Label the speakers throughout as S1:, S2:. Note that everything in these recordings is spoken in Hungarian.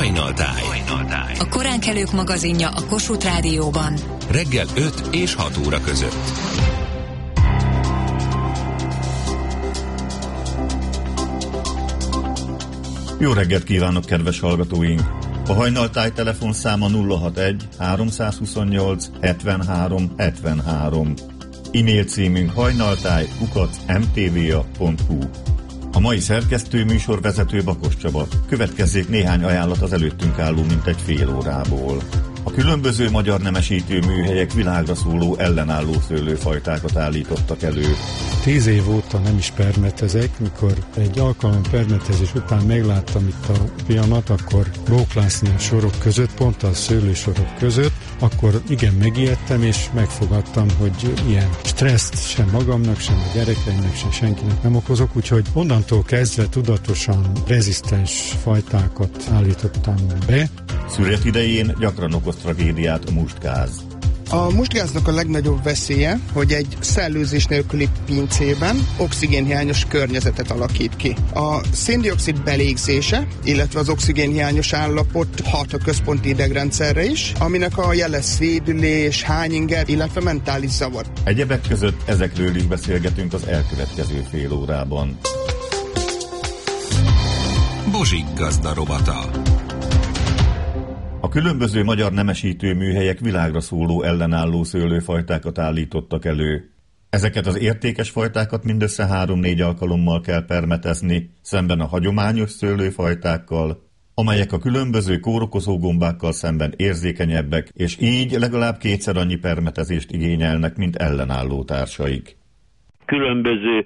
S1: Hajnaltáj.
S2: A koránkelők magazinja a Kossuth Rádióban.
S1: Reggel 5 és 6 óra között.
S3: Jó reggelt kívánok, kedves hallgatóink! A Hajnaltáj telefonszáma 061 328 73 73. E-mail címünk hajnaltáj@mtva.hu. A mai szerkesztő műsorvezető Bakos Csaba. Következzék néhány ajánlat az előttünk álló mintegy fél órából. A különböző magyar nemesítő műhelyek világra szóló ellenálló szőlőfajtákat állítottak elő.
S4: 10 év óta nem is permetezek, mikor egy alkalom permetezés után megláttam itt a fiamat, akkor bóklászni a sorok között, pont a szőlősorok között, akkor igen megijedtem, és megfogadtam, hogy ilyen stresszt sem magamnak, sem a gyerekeimnek, sem senkinek nem okozok, úgyhogy onnantól kezdve tudatosan rezisztens fajtákat állítottam be.
S3: Szület idején gyakran okoz tragédiát a mustgáz.
S5: A mustgáznak a legnagyobb veszélye, hogy egy szellőzés nélküli pincében oxigénhiányos környezetet alakít ki. A széndioxid belégzése, illetve az oxigénhiányos állapot hat a központi idegrendszerre is, aminek a jele szédülés, hányinger, illetve mentális zavar.
S3: Egyebek között ezekről is beszélgetünk az elkövetkező fél órában.
S1: Bozsik gazda rovata.
S3: A különböző magyar nemesítő műhelyek világra szóló ellenálló szőlőfajtákat állítottak elő. Ezeket az értékes fajtákat mindössze 3-4 alkalommal kell permetezni, szemben a hagyományos szőlőfajtákkal, amelyek a különböző kórokozó gombákkal szemben érzékenyebbek, és így legalább 2-szer annyi permetezést igényelnek, mint ellenálló társaik.
S6: Különböző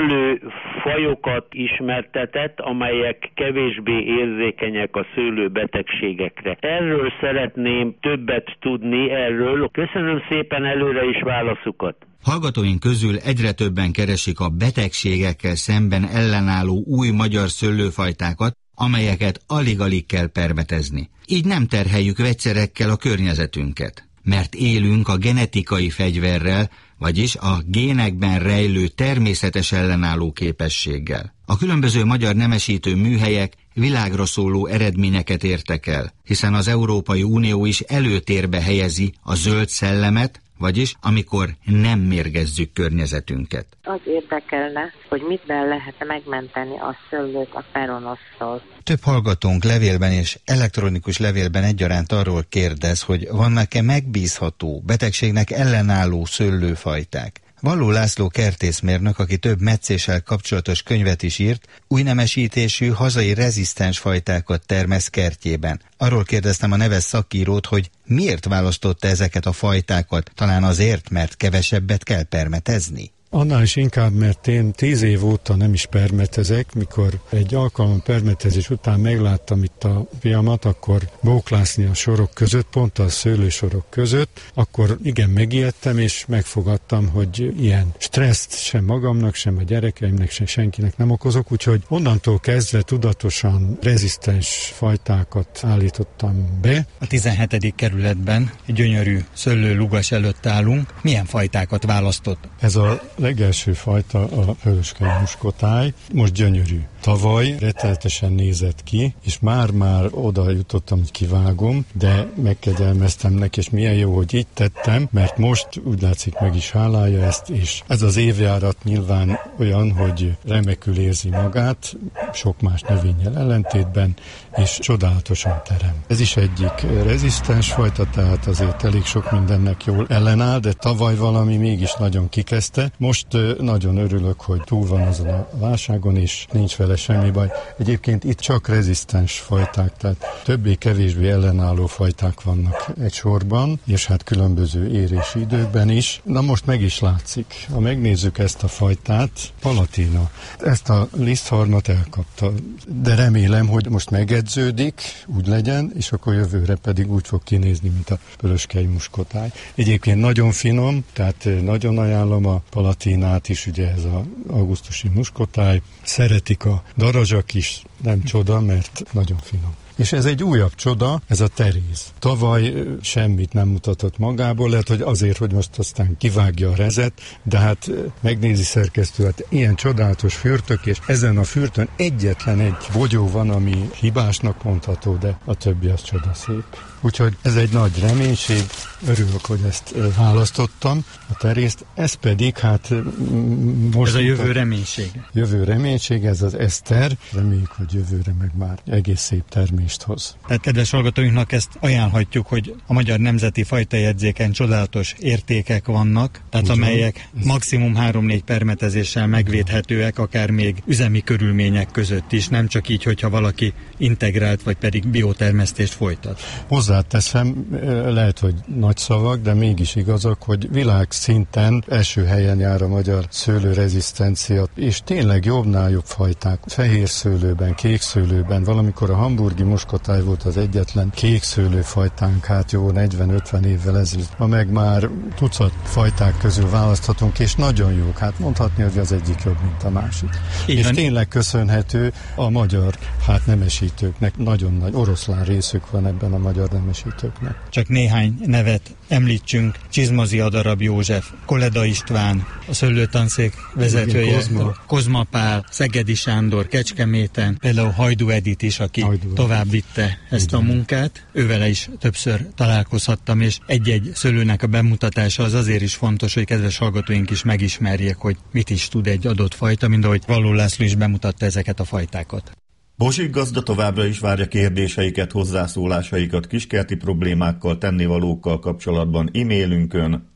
S6: szőlőfajokat ismertetett, amelyek kevésbé érzékenyek a szőlőbetegségekre. Erről szeretném többet tudni erről. Köszönöm szépen előre is válaszukat.
S7: Hallgatóink közül egyre többen keresik a betegségekkel szemben ellenálló új magyar szőlőfajtákat, amelyeket alig-alig kell permetezni. Így nem terheljük vegyszerekkel a környezetünket, mert élünk a genetikai fegyverrel, vagyis a génekben rejlő természetes ellenálló képességgel. A különböző magyar nemesítő műhelyek világra szóló eredményeket értek el, hiszen az Európai Unió is előtérbe helyezi a zöld szellemet, vagyis amikor nem mérgezzük környezetünket.
S8: Az érdekelne, hogy mitben lehet megmenteni a szőlőt a peronosztól.
S9: Több hallgatónk levélben és elektronikus levélben egyaránt arról kérdez, hogy vannak-e megbízható, betegségnek ellenálló szőlőfajták. Valló László kertészmérnök, aki több metszéssel kapcsolatos könyvet is írt, új nemesítésű, hazai rezisztens fajtákat termesz kertjében. Arról kérdeztem a neves szakírót, hogy miért választotta ezeket a fajtákat, talán azért, mert kevesebbet kell permetezni?
S4: Annál is inkább, mert én 10 év óta nem is permetezek, mikor egy alkalom permetezés után megláttam itt a fiamat, akkor bóklászni a sorok között, pont a szőlősorok között, akkor igen megijedtem, és megfogadtam, hogy ilyen stresszt sem magamnak, sem a gyerekeimnek, sem senkinek nem okozok, úgyhogy onnantól kezdve tudatosan rezisztens fajtákat állítottam be.
S9: A 17. kerületben gyönyörű szőlőlugas előtt állunk. Milyen fajtákat választott?
S4: Ez a legelső fajta a vöröskei muskotáj, most gyönyörű. Tavaly rettenetesen nézett ki, és már oda jutottam, hogy kivágom, de megkegyelmeztem neki, és milyen jó, hogy így tettem, mert most úgy látszik meg is hálálja ezt, és ez az évjárat nyilván olyan, hogy remekül érzi magát, sok más növényel ellentétben, és csodálatosan terem. Ez is egyik rezisztens fajta, tehát azért elég sok mindennek jól ellenáll, de tavaly valami mégis nagyon kikezdte. Most nagyon örülök, hogy túl van azon a válságon, és nincs vele semmi baj. Egyébként itt csak rezisztens fajták, tehát többé-kevésbé ellenálló fajták vannak egy sorban, és hát különböző érési időkben is. Na most meg is látszik. Ha megnézzük ezt a fajtát, Palatina. Ezt a lisztharmat elkapta, de remélem, hogy most megedződik, úgy legyen, és akkor jövőre pedig úgy fog kinézni, mint a vöröskei muskotáj. Egyébként nagyon finom, tehát nagyon ajánlom a Palatinát is, ugye ez az augusztusi muskotáj. Szeretik a darazsak is, nem csoda, mert nagyon finom. És ez egy újabb csoda, ez a teréz. Tavaly semmit nem mutatott magából, lehet, hogy azért, hogy most aztán kivágja a rezet, de hát megnézi szerkesztő, hát ilyen csodálatos fürtök, és ezen a fürtön egyetlen egy bogyó van, ami hibásnak mondható, de a többi az csodaszép. Úgyhogy ez egy nagy reménység, örülök, hogy ezt választottam, a terészt, ez pedig hát most...
S10: Ez a jövő reménység.
S4: Jövő reménység, ez az Eszter, reméljük, hogy jövőre meg már egész szép termést hoz.
S10: Tehát kedves hallgatóinknak ezt ajánlhatjuk, hogy a Magyar Nemzeti Fajtajegyzéken csodálatos értékek vannak, tehát amelyek maximum 3-4 permetezéssel megvédhetőek, akár még üzemi körülmények között is, nem csak így, hogyha valaki integrált, vagy pedig biotermesztést folytat.
S4: Hozzáteszem, lehet, hogy nagy szavak, de mégis igazak, hogy világszinten első helyen jár a magyar szőlőrezisztencia, és tényleg jobbnál jobb fajták, fehér szőlőben, kék szőlőben, valamikor a hamburgi muskotáj volt az egyetlen kék szőlőfajtánk, hát jó 40-50 évvel ezelőtt, ma meg már tucat fajták közül választhatunk, és nagyon jók, hát mondhatni, hogy az egyik jobb, mint a másik. És tényleg köszönhető a magyar nemesítőknek, nagyon nagy oroszlán részük van ebben a magyar nemesítőknek.
S10: Csak néhány nevet említsünk: Csizmazi Adarab József, Koleda István, a szőlőtanszék vezetője, Kozma Pál, Szegedi Sándor, Kecskeméten, például Hajdú Edit is, aki tovább vitte ezt a munkát. Ővele is többször találkozhattam, és egy-egy szőlőnek a bemutatása az azért is fontos, hogy kedves hallgatóink is megismerjék, hogy mit is tud egy adott fajta, mint ahogy Valló László is bemutatta ezeket a fajtákat.
S3: Bozsik gazda továbbra is várja kérdéseiket, hozzászólásaikat kiskerti problémákkal, tennivalókkal kapcsolatban e-mailünkön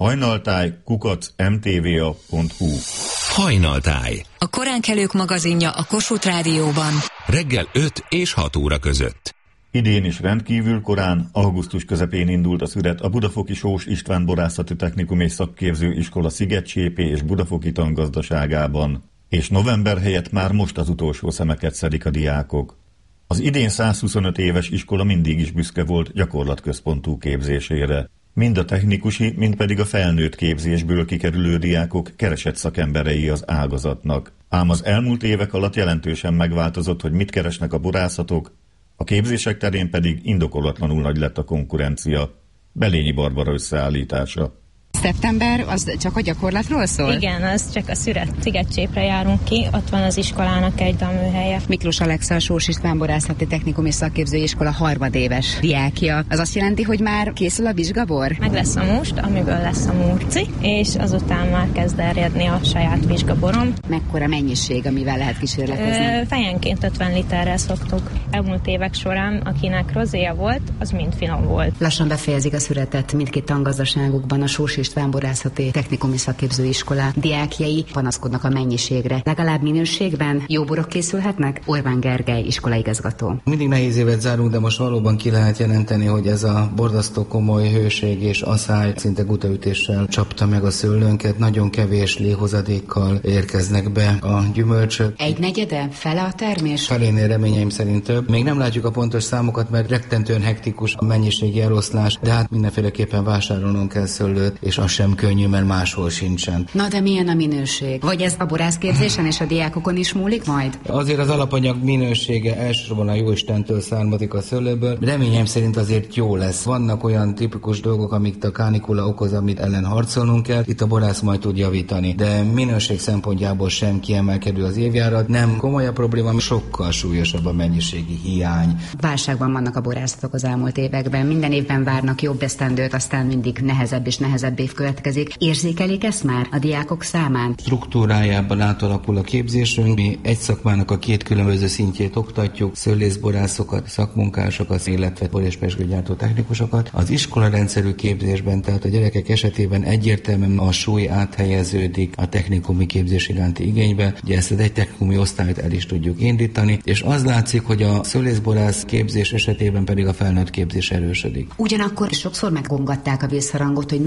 S3: hajnaltáj@mtva.hu.
S1: Hajnaltáj.
S2: A koránkelők magazinja a Kossuth Rádióban.
S1: Reggel 5 és 6 óra között.
S3: Idén is rendkívül korán, augusztus közepén indult a szüret a Budafoki Sós István Borászati Technikum és Szakképző Iskola Szigetcsépé és Budafoki Tangazdaságában. És november helyett már most az utolsó szemeket szedik a diákok. Az idén 125 éves iskola mindig is büszke volt gyakorlatközpontú képzésére. Mind a technikusi, mind pedig a felnőtt képzésből kikerülő diákok keresett szakemberei az ágazatnak. Ám az elmúlt évek alatt jelentősen megváltozott, hogy mit keresnek a borászatok, a képzések terén pedig indokolatlanul nagy lett a konkurencia. Belényi Barbara összeállítása.
S11: Szeptember az csak a gyakorlatról szól?
S12: Igen, az csak a Szigetcsépre járunk ki, ott van az iskolának egy tanműhelye.
S11: Miklós Alexa, a Sós István Borászati Technikum és Szakképző Iskola harmadéves diákja. Az azt jelenti, hogy már készül a vizsgabor?
S12: Meg lesz a must, amiből lesz a murci, és azután már kezd erjedni a saját vizsgaborom.
S11: Mekkora mennyiség, amivel lehet kísérletezni?
S12: Fejenként 50 literrel szoktuk. Elmúlt évek során, akinek rozéja volt, az mind finom volt.
S11: Lassan befejezik a szüretet mindkét tangazdaságukban a Sós István Borászati Technikum és Szakképző Iskola diákjai panaszkodnak a mennyiségre. Legalább minőségben jó borok készülhetnek? Orbán Gergely iskolaigazgató.
S13: Mindig nehéz évet zárunk, de most valóban ki lehet jelenteni, hogy ez a borzasztó komoly hőség és aszály szinte gutaütéssel csapta meg a szőlőnket. Nagyon kevés léhozadékkal érkeznek be a gyümölcsök.
S11: Egy negyede? Fele a termés?
S13: Felénél reményeim szerint több. Még nem látjuk a pontos számokat, mert rettentően hektikus a mennyiségi eloszlás, de hát mindenféleképpen vásárolnunk kell szőlőt, és az sem könnyű, mert máshol sincsen.
S11: Na de milyen a minőség? Vagy ez a borászképzésen és a diákokon is múlik majd?
S13: Azért az alapanyag minősége elsősorban a Jóistentől származik a szőlőből. Reményem szerint azért jó lesz. Vannak olyan tipikus dolgok, amik a kánikula okoz, amit ellen harcolnunk kell. Itt a borász majd tud javítani. De minőség szempontjából sem kiemelkedő az évjárat. Nem komoly a probléma, sokkal súlyosabb a mennyiségi hiány.
S11: Válságban vannak a borászatok az elmúlt években. Minden évben várnak jobb esztendőt, aztán mindig nehezebb és nehezebb év következik. Érzékelik ezt már a diákok számán?
S13: Struktúrájában átalakul a képzésünk. Mi egy szakmának a két különböző szintjét oktatjuk, szőlészborászokat, szakmunkásokat, illetve bor- és pezsgőgyártó technikusokat. Az iskolarendszerű képzésben, tehát a gyerekek esetében egyértelműen a súly áthelyeződik a technikumi képzés iránti igénybe. Ugye ezt egy technikumi osztályt el is tudjuk indítani, és az látszik, hogy a szőlészborász képzés esetében pedig a felnőtt képzés erősödik.
S11: Ugyanakkor sokszor meggongatták a vészharangot, hogy nagyon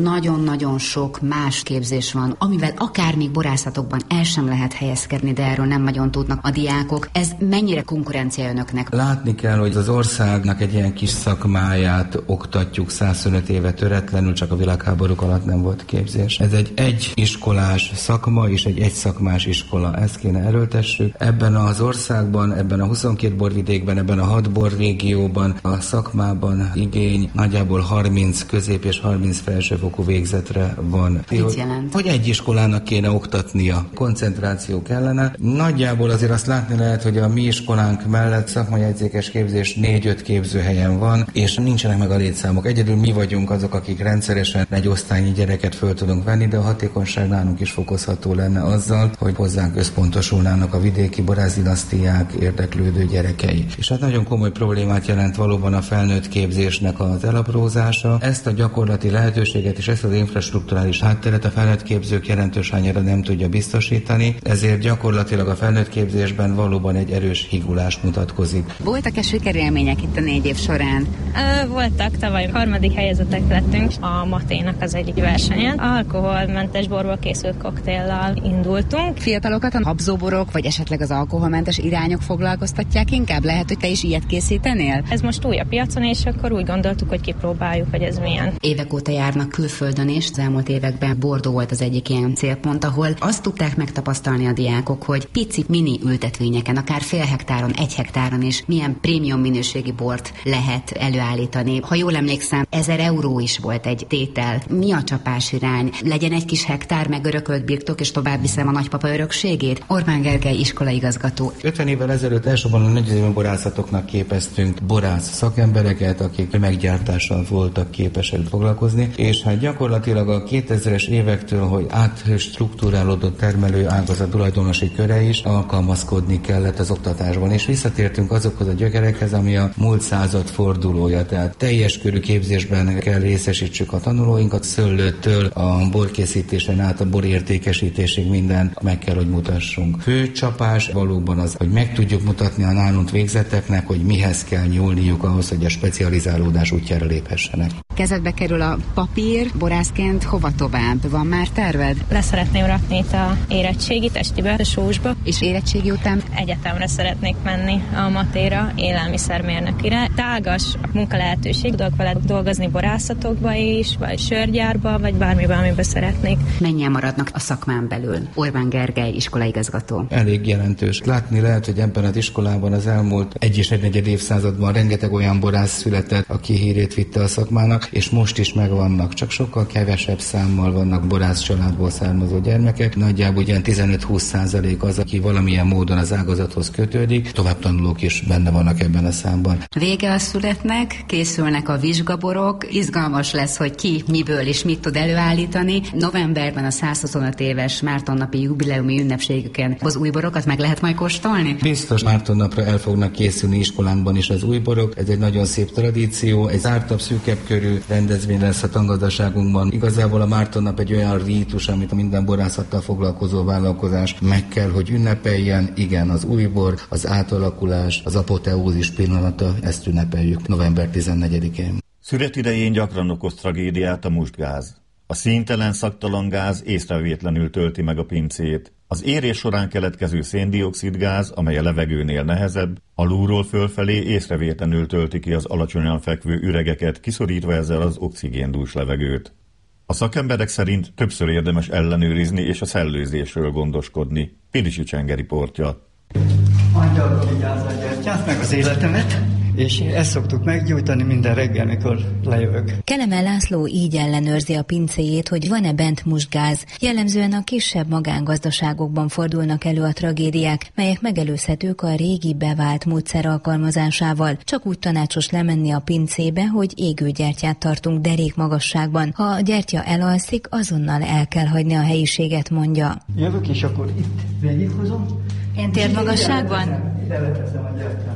S11: nagyon sok más képzés van, amivel akár még borászatokban el sem lehet helyezkedni, de erről nem nagyon tudnak a diákok. Ez mennyire konkurencia önöknek?
S13: Látni kell, hogy az országnak egy ilyen kis szakmáját oktatjuk 125 éve töretlenül, csak a világháborúk alatt nem volt képzés. Ez egy egyiskolás szakma és egy egyszakmás iskola. Ezt kéne erőltessük. Ebben az országban, ebben a 22 borvidékben, ebben a 6 borrégióban, a szakmában igény nagyjából 30 közép és 30 felsőfokú végzetre van.
S11: Mit jelent?
S13: Hogy egy iskolának kéne oktatnia. Koncentráció kellene. Nagyjából azért azt látni lehet, hogy a mi iskolánk mellett szakmai jegyzékes képzés 4-5 képzőhelyen van, és nincsenek meg a létszámok. Egyedül mi vagyunk azok, akik rendszeresen egy osztálynyi gyereket föl tudunk venni, de a hatékonyság nálunk is fokozható lenne azzal, hogy hozzánk összpontosulnának a vidéki borászdilasztiák érdeklődő gyerekei. És hát nagyon komoly problémát jelent valóban a felnőtt képzésnek az elaprózása. Ezt a gyakorlati lehetőséget és ezt az infrastrukturális hátteret a felnőtt képzők jelentős hányára nem tudja biztosítani, ezért gyakorlatilag a felnőtt képzésben valóban egy erős higulás mutatkozik.
S11: Voltak-e sikerélmények itt a 4 év során?
S12: Voltak, tavaly 3. helyezettek lettünk a Maténak az egyik versenyen. Alkoholmentes borból készült koktéllal indultunk.
S11: Fiatalokat a habzóborok, vagy esetleg az alkoholmentes irányok foglalkoztatják inkább? Lehet, hogy te is ilyet készítenél?
S12: Ez most új a piacon, és akkor úgy gondoltuk, hogy kipróbáljuk, hogy ez milyen.
S11: Évek óta járnak külföldön is. Az elmúlt években Bordeaux volt az egyik ilyen célpont, ahol azt tudták megtapasztalni a diákok, hogy pici mini ültetvényeken, akár fél hektáron, 1 hektáron is milyen prémium minőségi bort lehet előállítani. Ha jól emlékszem, 1000 euró is volt egy tétel. Mi a csapás irány? Legyen egy kis hektár megörökölt birtok, és tovább viszem a nagypapa örökségét? Orbán Gergely iskolaigazgató.
S13: 50 évvel ezelőtt elsősorban a nagyüzemi borászatoknak képeztünk borász szakembereket, akik meggyártással voltak képesek foglalkozni, és hát gyakorlatilag a 2000-es évektől, hogy átstruktúrálódott termelő ágazat tulajdonosi köre is alkalmazkodni kellett az oktatásban, és visszatértünk azokhoz a gyökerekhez, ami a múlt század fordulója, tehát teljes körű képzésben kell részesítsük a tanulóinkat, szőlőtől a borkészítésen át a borértékesítésig minden meg kell, hogy mutassunk. Fő csapás valóban az, hogy meg tudjuk mutatni a nálunk végzetteknek, hogy mihez kell nyúlniuk ahhoz, hogy a specializálódás útjára léphessenek.
S11: Kezedbe kerül a papír, borászként hova tovább? Van már terved?
S12: Leszeretném rakni itt a érettségit Estibe, a Sósba.
S11: És érettségi után?
S12: Egyetemre szeretnék menni a Matéra, élelmiszermérnökire. Tágas munka lehetőség, tudok vele dolgozni borászatokba is, vagy sörgyárba, vagy bármiben, amiben szeretnék.
S11: Mennyien maradnak a szakmán belül? Orbán Gergely iskolaigazgató.
S13: Elég jelentős. Látni lehet, hogy ebben az iskolában az elmúlt 1,4 évszázadban rengeteg olyan borász született, aki hírét vitte a szakmának, és most is megvannak, csak sokkal kevesebb számmal vannak borász családból származó gyermekek. Nagyjából ugyan 15-20% az, aki valamilyen módon az ágazathoz kötődik. Továbbtanulók is benne vannak ebben a számban.
S11: Vége a születnek, készülnek a vizsgaborok, izgalmas lesz, hogy ki miből és mit tud előállítani. Novemberben a 125 éves Mártonnapi jubileumi ünnepségüken az új borokat meg lehet majd kóstolni?
S13: Biztos Mártonnapra el fognak készülni iskolánkban is az új borok. Ez egy nagyon szép tradíció, egy zártabb, szűkebb körű rendezvény lesz a tangazdaságunkban. Igazából a Mártonnap egy olyan rítus, amit minden borászattal foglalkozó vállalkozás meg kell, hogy ünnepeljen. Igen, az új bor, az átalakulás, az apoteózis pillanata, ezt ünnepeljük november 14-én.
S3: Szüretidején gyakran okoz tragédiát a mustgáz. A színtelen, szagtalan gáz észrevétlenül tölti meg a pincét. Az érés során keletkező széndioxid-gáz, amely a levegőnél nehezebb, alulról fölfelé észrevétlenül tölti ki az alacsonyan fekvő üregeket, kiszorítva ezzel az oxigéndús levegőt. A szakemberek szerint többször érdemes ellenőrizni és a szellőzésről gondoskodni. Pilisi Csenge riportja.
S14: Angyalok vigyázz a gyertyát, meg az életemet, és ezt szoktuk meggyújtani minden reggel, mikor lejövök.
S15: Kelemen László így ellenőrzi a pincéjét, hogy van-e bent mustgáz. Jellemzően a kisebb magángazdaságokban fordulnak elő a tragédiák, melyek megelőzhetők a régi bevált módszer alkalmazásával. Csak úgy tanácsos lemenni a pincébe, hogy égő gyertyát tartunk derék magasságban. Ha a gyertya elalszik, azonnal el kell hagyni a helyiséget, mondja.
S14: Jövök, és akkor itt végighozom.
S15: Ilyen térdmagasságban?
S14: Ide leteszem a gyertyát.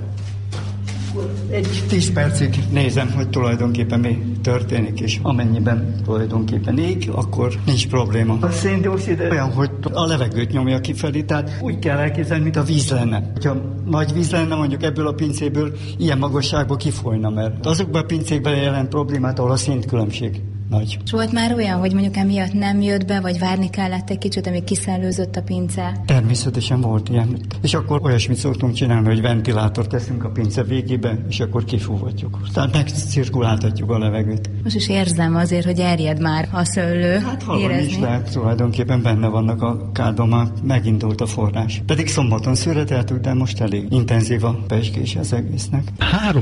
S14: Egy 10 percig nézem, hogy tulajdonképpen mi történik, és amennyiben tulajdonképpen ég, akkor nincs probléma. A széndioxid olyan, hogy a levegőt nyomja kifelé, tehát úgy kell elképzelni, mint a víz lenne. Ha nagy víz lenne, mondjuk ebből a pincéből ilyen magasságból kifolyna, mert azokban a pincékben jelent problémát, ahol a szintkülönbség nagy.
S15: És volt már olyan, hogy mondjuk emiatt nem jött be, vagy várni kellett egy kicsit, amíg kiszellőzött a pince?
S14: Természetesen volt ilyen. És akkor olyasmit szoktunk csinálni, hogy ventilátort teszünk a pince végébe, és akkor kifúvatjuk. Tehát megcirkuláltatjuk a levegőt.
S15: Most is érzem azért, hogy erjed már a szőlő.
S14: Hát hallani is lehet, tulajdonképpen benne vannak a kádban, már megindult a forrás. Pedig szombaton szüreteltük, de most elég intenzív a pezsgés az egésznek.
S4: 3